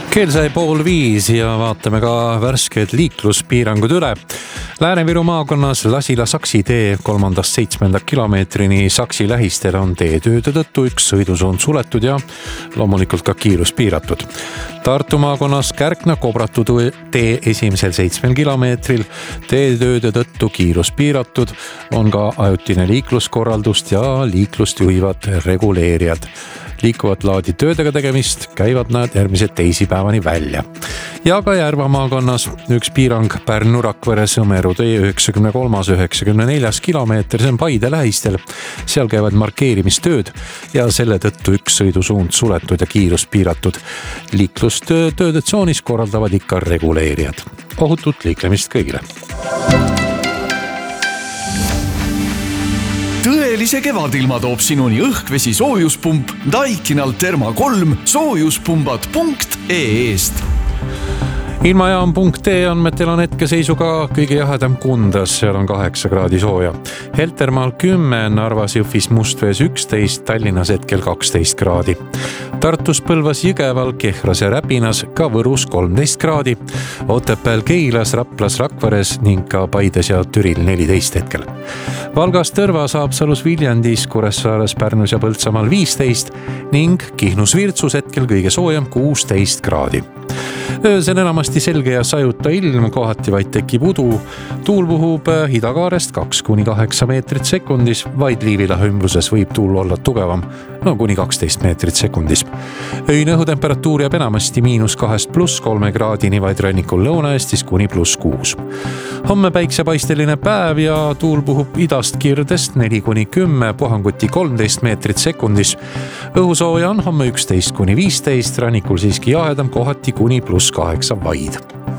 Kell sai 4:30 ja vaatame ka värsked liikluspiirangud üle. Lääne-Viru maakonnas Lasila-Saksi tee 3-7 kilomeetrini Saksi lähistel on teetööde tõttu üks sõidusuund suletud ja loomulikult ka kiirus piiratud. Tartu maakonnas Kärkna-Kobratu tee esimesel 7 kilomeetril teetööde tõttu kiirus piiratud, on ka ajutine liikluskorraldust ja liiklust juhivad reguleerijad. Liikuvat laadi töödega tegemist käivad nad järgmised teisipäevani välja. Ja ka Järva maakonnas üks piirang Pärnu-Rakvere-Sõmeru tee 93-94 kilomeeter, see on Paide lähistel. Seal käivad markeerimistööd ja selle tõttu üks sõidusuund suletud ja kiirus piiratud. Liiklustööde tsoonis korraldavad ikka reguleerijad. Ohutut liiklemist kõigile! Tõelise kevadilma toob sinuni õhkvesi soojuspump Daikinal Therma 3 soojuspumbad.ee-st. Ilmajaam.ee andmetel on hetkeseisuga kõige jahedam Kundas, seal on 8 kraadi sooja. Heltermaal 10, Narvas, Jõhvis, Mustvees 11, Tallinnas hetkel 12 kraadi. Tartus, Põlvas, Jõgeval, Kehras ja Räpinas, ka Võrus 13 kraadi. Otepääl, Keilas, Raplas, Rakveres ning ka Paides ja Türil 14 hetkel. Valgas, Tõrvas, Haapsalus, Viljandis, Kuressaares, Pärnus ja Põltsamaal 15 ning Kihnus, Virtsus hetkel kõige soojem 16 kraadi. Öösel enamasti selge ja sajuta ilm, kohati vaid tekib udu. Tuul puhub idakaarest 2-8 meetrit sekundis, vaid Liivila ümbruses võib tuul olla tugevam, kuni 12 meetrit sekundis. Öine õhutemperatuur jääb enamasti -2 + 3 kraadini, vaid rannikul Lõuna-Eestis kuni +6. Homme päiksepaisteline päev ja tuul puhub idast kirdest 4-10, puhanguti 13 meetrit sekundis. Õhusooja on homme 11-15, rannikul siiski jahedam, kohati kuni +8 vaid.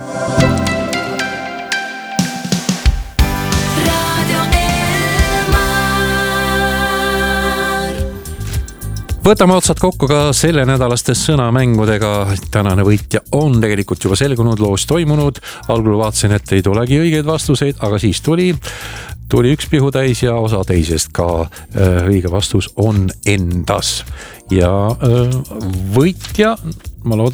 Võtame otsad kokku ka selle nädalaste sõnamängudega. Tänane võitja on tegelikult juba selgunud, loos toimunud. Algul vaatasin, et ei tulegi õigeid vastuseid, aga siis tuli üks pihu täis ja osa teisest ka õige vastus on endas. Ja võitja, ma loodan,